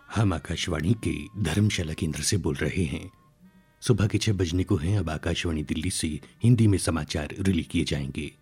हम आकाशवाणी के धर्मशाला केंद्र से बोल रहे हैं। सुबह के 6 बजने को हैं। अब आकाशवाणी दिल्ली से हिंदी में समाचार रिले किए जाएंगे।